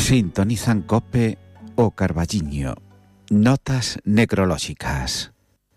Sintonizan COPE o Carballiño. Notas necrolóxicas.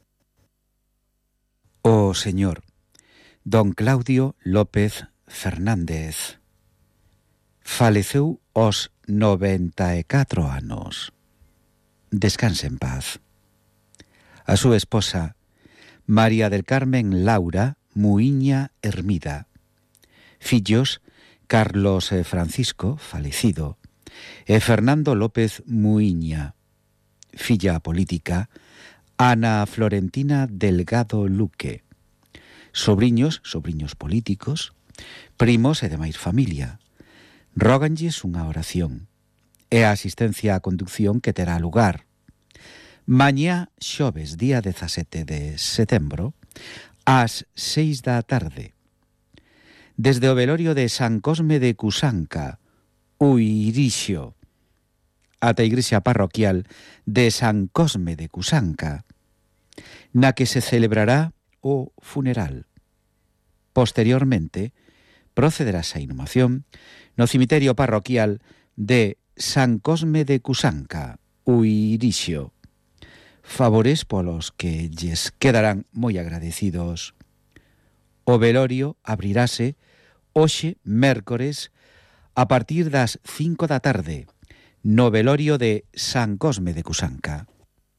O señor Don Claudio López Fernández faleceu aos 94 anos. Descanse en paz. A súa esposa María del Carmen Laura Muiña Hermida. Fillos Carlos Francisco, falecido, e Fernando López Muiña. Filla política Ana Florentina Delgado Luque. Sobriños políticos, primos e demais familia. Róganlles unha oración e a asistencia á conducción que terá lugar mañá xoves, día 17 de setembro, ás 6 da tarde, desde o velorio de San Cosme de Cusanca, Uirixo, ata a igrexa parroquial de San Cosme de Cusanca, na que se celebrará o funeral. Posteriormente, procederase a inhumación no cemiterio parroquial de San Cosme de Cusanca, Uirixo. Favores polos que lles quedarán moi agradecidos. O velorio abrirase hoxe, mércores, a partir das 5 da tarde, no velorio de San Cosme de Cusanca.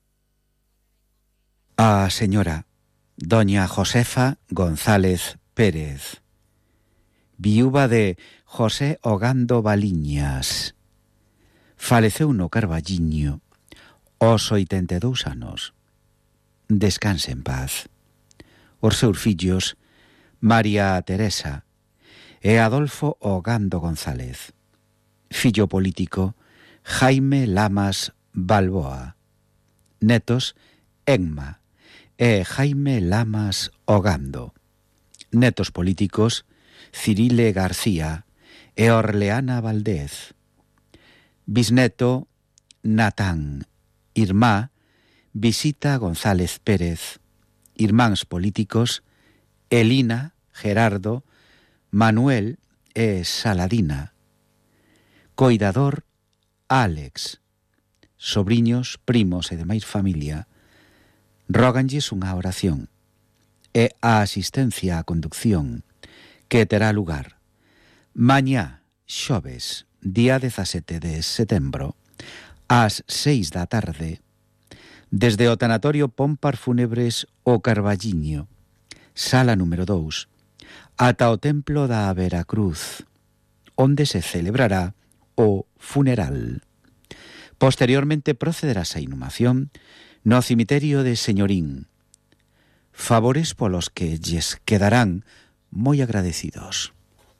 A señora doña Josefa González Pérez, viúva de José Ogando Baliñas, faleceu no Carballiño aos 82 anos. Descanse en paz. Os seus fillos María Teresa e Adolfo Ogando González. Fillo político Jaime Lamas Balboa. Netos Enma e Jaime Lamas Ogando. Netos políticos Cirile García e Orleana Valdez. Bisneto Natán. Irmá Visita González Pérez. Irmáns políticos Elina, Gerardo, Manuel e Saladina. Coidador Álex. Sobriños, primos e demais familia róganlles unha oración e a asistencia á conducción que terá lugar mañá xoves, día 17 de setembro, ás 6 da tarde, desde o tanatorio Pompar Fúnebres o Carballiño, sala número 2, ata o templo da Veracruz, onde se celebrará o funeral. Posteriormente procederase a inhumación no cemiterio de Señorín. Favores polos que lles quedarán moi agradecidos.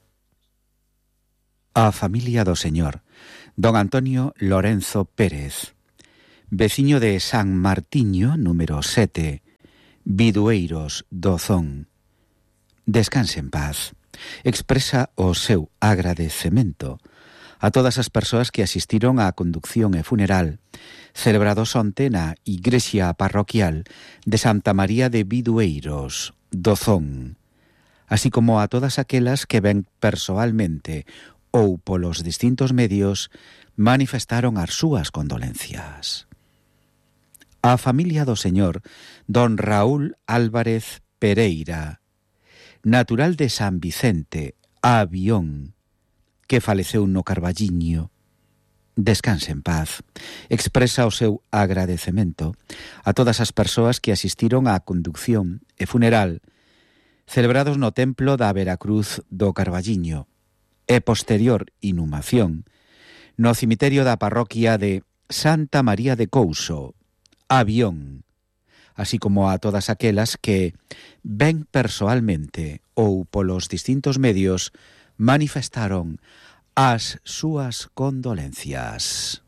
A familia do señor Don Antonio Lorenzo Pérez, veciño de San Martiño, número 7, Bidueiros do Zón. Descanse en paz. Expresa o seu agradecemento a todas as persoas que asistiron á conducción e funeral celebrados onte na igrexa parroquial de Santa María de Bidueiros do Zón, así como a todas aquelas que ben persoalmente ou polos distintos medios manifestaron as súas condolencias. A familia do señor Don Raúl Álvarez Pereira, natural de San Vicente, Avión, que faleceu no Carballiño. Descanse en paz. Expresa o seu agradecemento a todas as persoas que asistiron á conducción e funeral celebrados no templo da Veracruz do Carballiño e posterior inhumación no cemiterio da parroquia de Santa María de Couso, Avión, así como a todas aquelas que ben persoalmente ou polos distintos medios manifestaron as súas condolencias.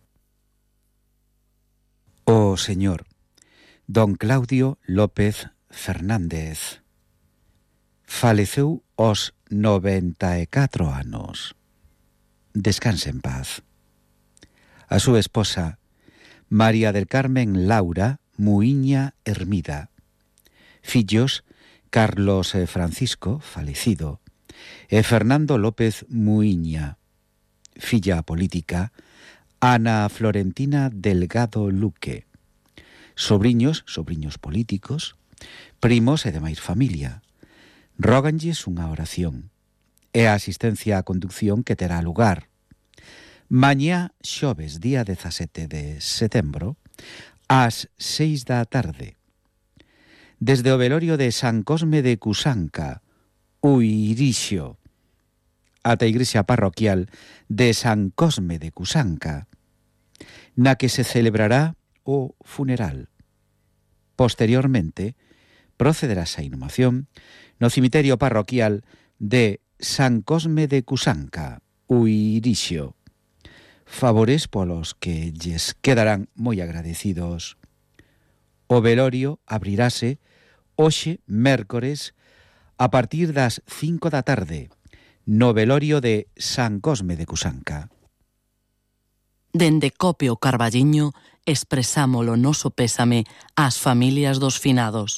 O señor Don Claudio López Fernández faleceu aos 94 anos. Descanse en paz. A súa esposa María del Carmen Laura Muiña Hermida. Fillos Carlos Francisco, falecido, e Fernando López Muiña. filla política, Ana Florentina Delgado Luque. Sobriños políticos, primos e demais familia. Róganlles unha oración e a asistencia á conducción que terá lugar mañá xoves, día 17 de setembro, ás 6 da tarde. Desde o velorio de San Cosme de Cusanca, Uirixo, ata a igrexa parroquial de San Cosme de Cusanca, na que se celebrará o funeral. Posteriormente, procederase a inhumación no cemiterio parroquial de San Cosme de Cusanca, Uirixo. Favores polos que lles quedarán moi agradecidos. O velorio abrirase hoxe, mércores, a partir das 5 da tarde, no velorio de San Cosme de Cusanca. Dende Cope o Carballiño expresamos o noso pésame ás familias dos finados.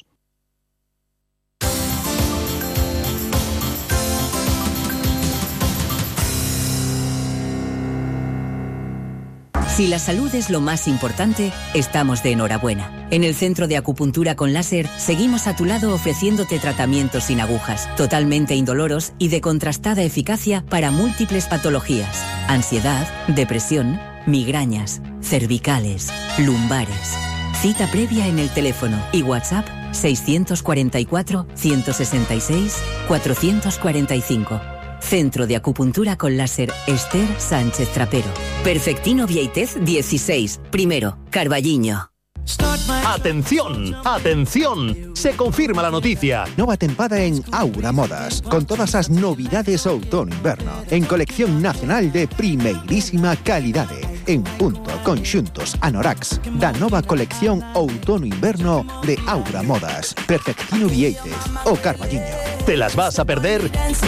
Si la salud es lo más importante, estamos de enhorabuena. En el Centro de Acupuntura con Láser seguimos a tu lado ofreciéndote tratamientos sin agujas, totalmente indoloros y de contrastada eficacia para múltiples patologías: ansiedad, depresión, migrañas, cervicales, lumbares. Cita previa en el teléfono y WhatsApp 644 166 445. Centro de Acupuntura con Láser Esther Sánchez Trapero. Perfectino Vieitez 16, primero, Carballiño. ¡Atención! ¡Atención! Se confirma la noticia. Nova tempada en Aura Modas, con todas as novidades outono-inverno, en colección nacional de primeirísima calidade, en punto, conxuntos, anoraks, da nova colección outono-inverno de Aura Modas. Perfectino Vieitez, o Carballiño. ¿Te las vas a perder?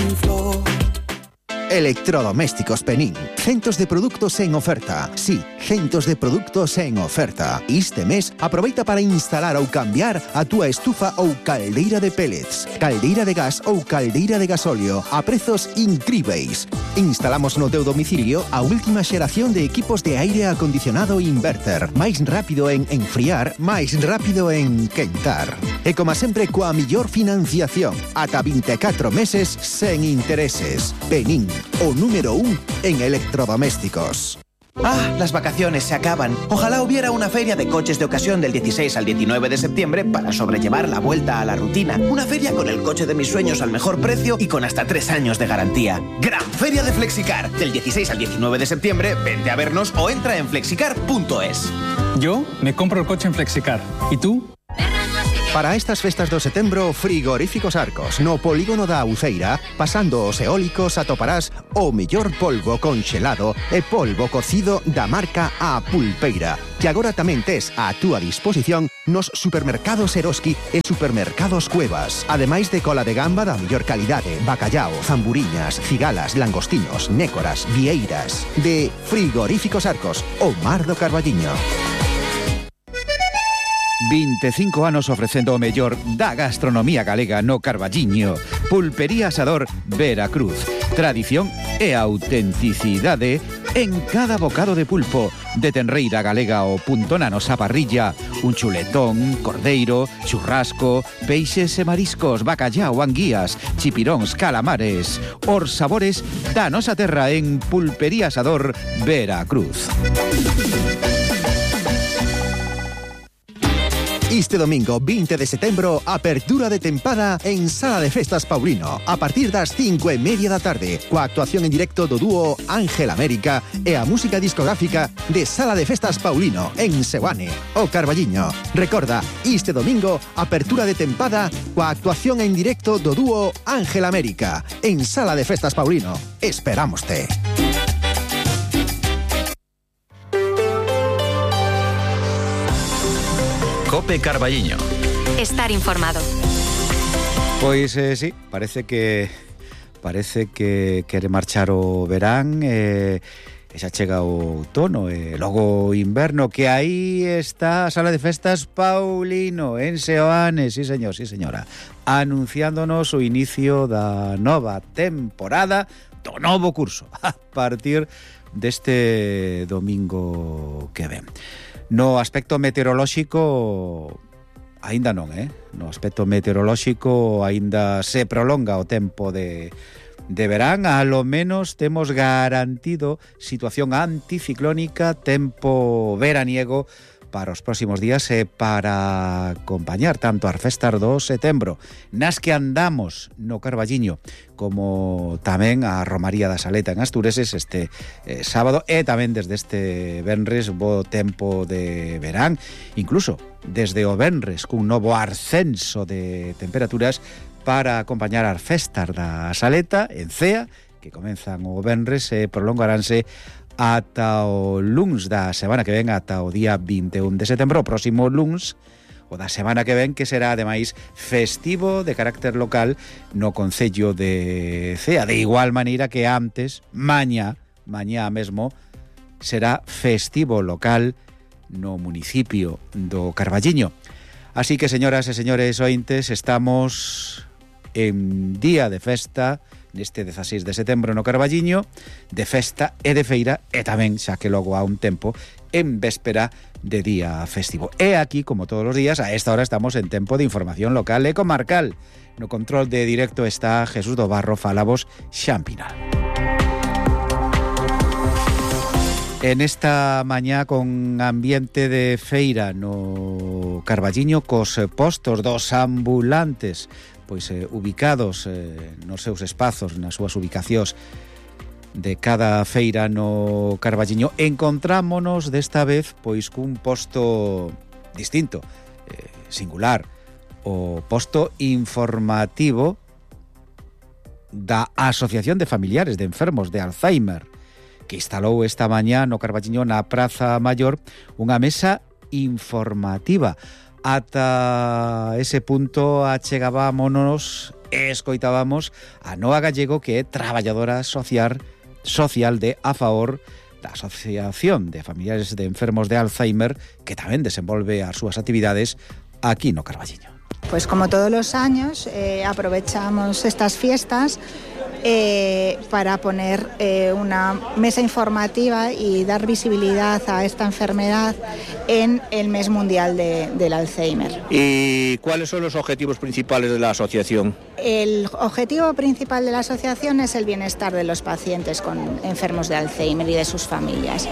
Electrodomésticos Penín. Centos de productos en oferta. Sí, centos de productos en oferta. Este mes aproveita para instalar ou cambiar a túa estufa ou caldeira de pellets, caldeira de gas ou caldeira de gasóleo a prezos incríveis. Instalamos no teu domicilio a última xeración de equipos de aire acondicionado inverter. Máis rápido en enfriar, máis rápido en quentar. E como sempre coa millor financiación, ata 24 meses sen intereses. Penín, o número 1 en electrodomésticos. Ah, las vacaciones se acaban. Ojalá hubiera una feria de coches de ocasión del 16 al 19 de septiembre para sobrellevar la vuelta a la rutina. Una feria con el coche de mis sueños al mejor precio y con hasta 3 años de garantía. Gran Feria de Flexicar. Del 16 al 19 de septiembre, vente a vernos o entra en flexicar.es. Yo me compro el coche en Flexicar. ¿Y tú? Para estas festas do setembro, Frigoríficos Arcos, no polígono da Uceira, pasando os eólicos atoparás o mellor polvo conxelado e polvo cocido da marca A Pulpeira, que agora tamén tes a túa disposición nos supermercados Eroski e supermercados Cuevas. Ademais de cola de gamba da mellor calidade, bacallao, zamburiñas, cigalas, langostinos, nécoras, vieiras. De Frigoríficos Arcos, o mar do Carballiño. 25 anos ofrecendo o mellor da gastronomía galega no Carballiño. Pulpería Asador Veracruz. Tradición e autenticidade en cada bocado de pulpo. De tenreira galega o punto na nosa parrilla. Un chuletón, cordeiro, churrasco, peixes e mariscos, bacallao, anguías, chipiróns, calamares. Os sabores da nosa terra en Pulpería Asador Veracruz. Este domingo 20 de setembro, apertura de tempada en Sala de Festas Paulino, a partir das 5:30 da tarde, coa actuación en directo do dúo Ángel América e a música discográfica de Sala de Festas Paulino en Seoane, o Carballiño. Recorda, este domingo, apertura de tempada coa actuación en directo do dúo Ángel América en Sala de Festas Paulino. Esperámoste. Cope Carballiño. Estar informado. Pois sí, parece que quere marchar o verán e xa chega o outono e logo o inverno, que aí está a Sala de Festas Paulino en Seoane, sí señor, sí señora, anunciándonos o inicio da nova temporada do novo curso a partir deste domingo que ven. No aspecto meteorolóxico aínda non, No aspecto meteorolóxico aínda se prolonga o tempo de verán, a lo menos temos garantido situación anticiclónica, tempo veraniego para os próximos días e para acompañar tanto as festas do setembro, nas que andamos no Carballiño, como tamén a Romaría da Saleta en Astureses este sábado, e tamén desde este venres bo tempo de verán, incluso desde o venres cun novo ascenso de temperaturas para acompañar as festas da Saleta en Cea, que comenzan o venres e prolongaranse ata o luns da semana que ven, ata o día 21 de setembro, o próximo luns, o da semana que ven, que será ademais festivo de carácter local no concello de Cea, de igual maneira que antes, mañá mesmo, será festivo local no municipio do Carballiño. Así que, señoras e señores ointes, estamos en día de festa neste 16 de setembro no Carballiño, de festa e de feira, e tamén, xa que logo há un tempo, en véspera de día festivo. E aquí, como todos os días, a esta hora estamos en tempo de información local e comarcal. No control de directo está Jesús do Barro, falabos Xampinal. En esta mañá con ambiente de feira no Carballiño, cos postos dos ambulantes pois ubicados nos seus espazos, nas súas ubicacións de cada feira no Carballiño, encontrámonos desta vez pois cun posto distinto, singular, o posto informativo da Asociación de Familiares de Enfermos de Alzheimer, que instalou esta mañá no Carballiño, na Praza Maior, unha mesa informativa. Ata ese punto achegábamonos e escoitábamos a Noa Gallego, que é traballadora social de a favor da Asociación de Familiares de Enfermos de Alzheimer, que tamén desenvolve as súas actividades aquí no Carballiño. Pues como todos los años aprovechamos estas fiestas para poner una mesa informativa y dar visibilidad a esta enfermedad en el mes mundial del Alzheimer. ¿Y cuáles son los objetivos principales de la asociación? El objetivo principal de la asociación es el bienestar de los pacientes con enfermos de Alzheimer y de sus familias.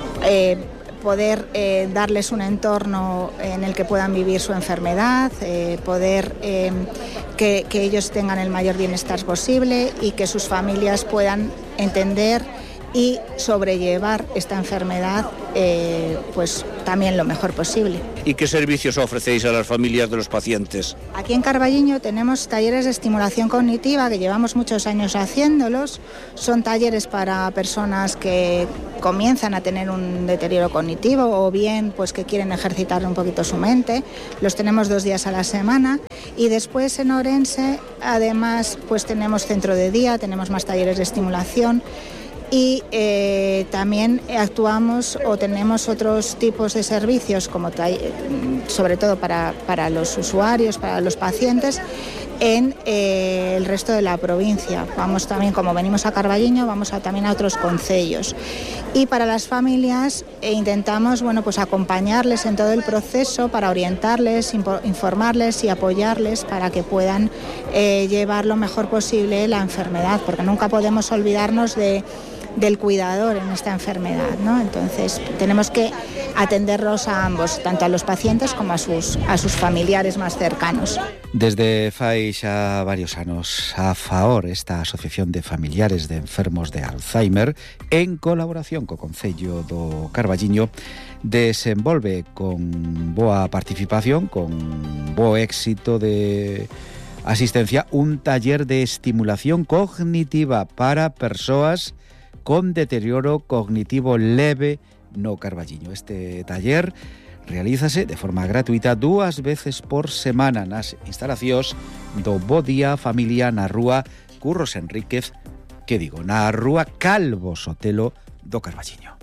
Poder darles un entorno en el que puedan vivir su enfermedad, poder que ellos tengan el mayor bienestar posible y que sus familias puedan entender y sobrellevar esta enfermedad pues también lo mejor posible. ¿Y qué servicios ofrecéis a las familias de los pacientes? Aquí en Carballiño tenemos talleres de estimulación cognitiva que llevamos muchos años haciéndolos. Son talleres para personas que comienzan a tener un deterioro cognitivo o bien pues que quieren ejercitar un poquito su mente. Los tenemos 2 días a la semana y después en Orense además pues tenemos centro de día, tenemos más talleres de estimulación. Y también actuamos o tenemos otros tipos de servicios, como sobre todo para los usuarios, para los pacientes, en el resto de la provincia. Vamos también, como venimos a Carballiño, vamos también a otros concellos. Y para las familias intentamos pues acompañarles en todo el proceso para orientarles, informarles y apoyarles para que puedan llevar lo mejor posible la enfermedad, porque nunca podemos olvidarnos del cuidador en esta enfermedad, ¿no? Entonces tenemos que atenderlos a ambos, tanto a los pacientes como a sus familiares más cercanos. Desde fai xa varios anos a favor esta Asociación de Familiares de Enfermos de Alzheimer, en colaboración co Concello do Carballiño, desenvolve con boa participación, con bo éxito de asistencia, un taller de estimulación cognitiva para persoas con deterioro cognitivo leve no Carballiño. Este taller realízase de forma gratuita 2 veces por semana nas instalacións do Bo Día Familia na rúa Curros Enríquez, na rúa Calvo Sotelo do Carballiño.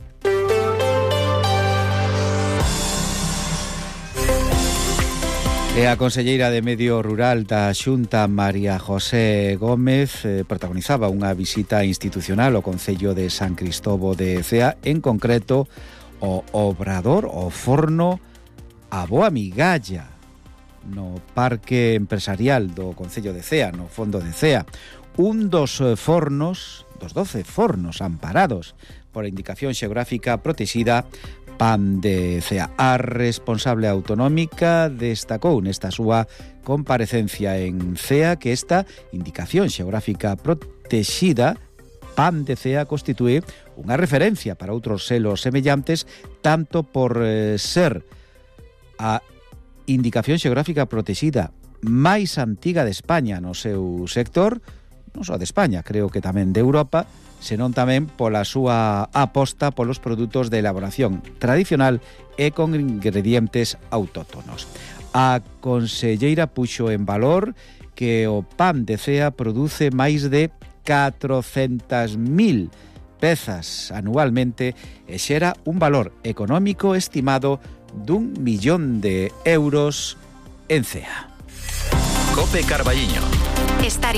E a conselleira de Medio Rural da Xunta, María José Gómez, protagonizaba unha visita institucional ao Concello de San Cristovo de Cea, en concreto o obrador, o forno A Boa Migalla, no Parque Empresarial do Concello de Cea, no fondo de Cea. Un dos fornos, dos 12 fornos amparados por indicación xeográfica protexida PAM de Cea. A responsable autonómica destacou nesta súa comparecencia en Cea que esta indicación xeográfica protexida PAM de Cea constitúe unha referencia para outros selos semellantes, tanto por ser a indicación xeográfica protexida máis antiga de España no seu sector, non só de España, creo que tamén de Europa, senón tamén pola súa aposta polos produtos de elaboración tradicional e con ingredientes autóctonos. A conselleira puxo en valor que o PAM de Cea produce máis de 400.000 pezas anualmente e xera un valor económico estimado d'1 millón de euros en Cea. Cope Carballiño. Estar